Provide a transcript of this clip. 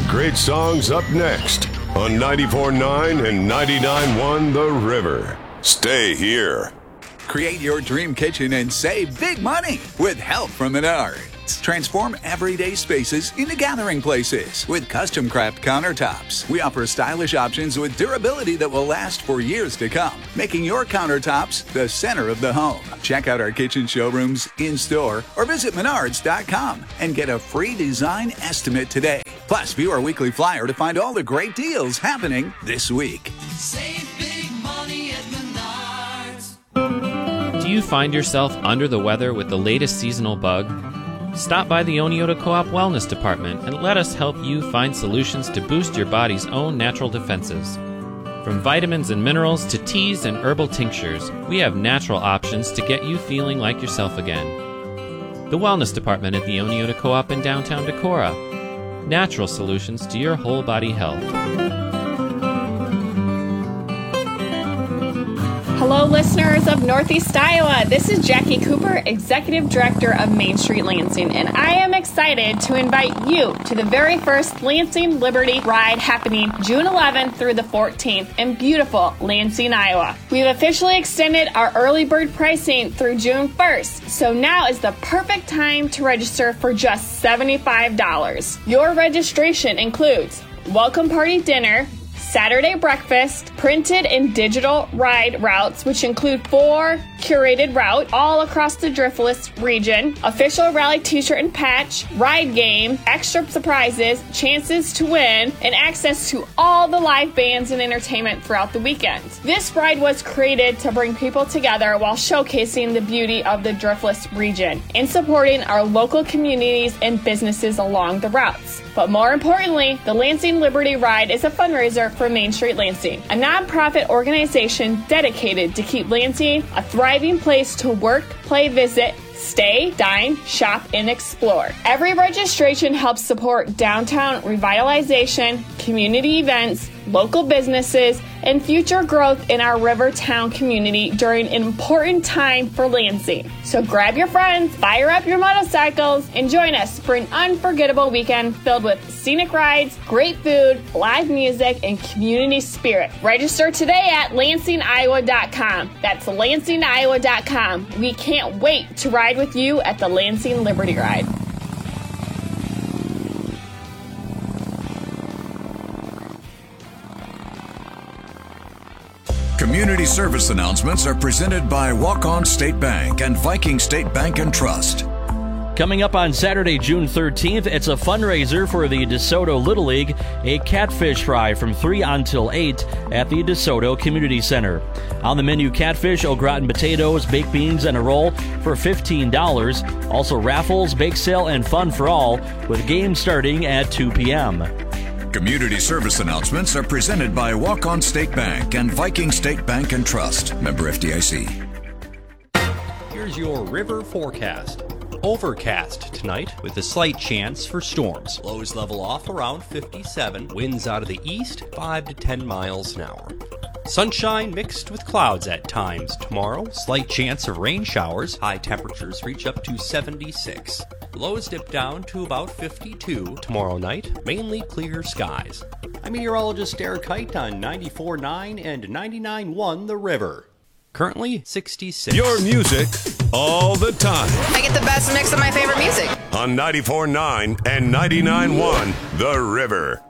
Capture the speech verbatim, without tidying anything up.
great songs up next on ninety-four point nine and ninety-nine point one The River. Stay here. Create your dream kitchen and save big money with help from Menards. Transform everyday spaces into gathering places with custom craft countertops. We offer stylish options with durability that will last for years to come, making your countertops the center of the home. Check out our kitchen showrooms in-store or visit menards dot com and get a free design estimate today. Plus, view our weekly flyer to find all the great deals happening this week. Save big money at Menards. Do you find yourself under the weather with the latest seasonal bug? Stop by the Oneota Co-op Wellness Department and let us help you find solutions to boost your body's own natural defenses. From vitamins and minerals to teas and herbal tinctures, we have natural options to get you feeling like yourself again. The Wellness Department at the Oneota Co-op in downtown Decorah. Natural solutions to your whole body health. Hello, listeners of Northeast Iowa. This is Jackie Cooper, Executive Director of Main Street Lansing, and I am excited to invite you to the very first Lansing Liberty Ride happening June eleventh through the fourteenth in beautiful Lansing, Iowa. We've officially extended our early bird pricing through June first, so now is the perfect time to register for just seventy-five dollars. Your registration includes welcome party dinner, Saturday breakfast, printed and digital ride routes, which include four curated routes all across the Driftless region, official rally t-shirt and patch, ride game, extra surprises, chances to win, and access to all the live bands and entertainment throughout the weekend. This ride was created to bring people together while showcasing the beauty of the Driftless region and supporting our local communities and businesses along the routes. But more importantly, the Lansing Liberty Ride is a fundraiser for Main Street Lansing, a nonprofit organization dedicated to keep Lansing a thriving place to work, play, visit, stay, dine, shop, and explore. Every registration helps support downtown revitalization, community events, local businesses, and future growth in our Rivertown community during an important time for Lansing. So grab your friends, fire up your motorcycles, and join us for an unforgettable weekend filled with scenic rides, great food, live music, and community spirit. Register today at lansing iowa dot com. That's lansing iowa dot com. We can't wait to ride with you at the Lansing Liberty Ride. Community service announcements are presented by Walk-On State Bank and Viking State Bank and Trust. Coming up on Saturday, June thirteenth, it's a fundraiser for the DeSoto Little League, a catfish fry from three until eight at the DeSoto Community Center. On the menu, catfish, au gratin potatoes, baked beans, and a roll for fifteen dollars. Also raffles, bake sale, and fun for all, with games starting at two p.m. Community service announcements are presented by Walk-On State Bank and Viking State Bank and Trust. Member F D I C. Here's your river forecast. Overcast tonight with a slight chance for storms. Lows level off around fifty-seven. Winds out of the east, five to ten miles an hour. Sunshine mixed with clouds at times tomorrow. Slight chance of rain showers. High temperatures reach up to seventy-six. Lows dip down to about fifty-two tomorrow night. Mainly clear skies. I'm meteorologist Eric Kite on ninety-four point nine and ninety-nine point one The River. Currently sixty-six. Your music all the time. I get the best mix of my favorite music. On ninety-four point nine and ninety-nine point one The River.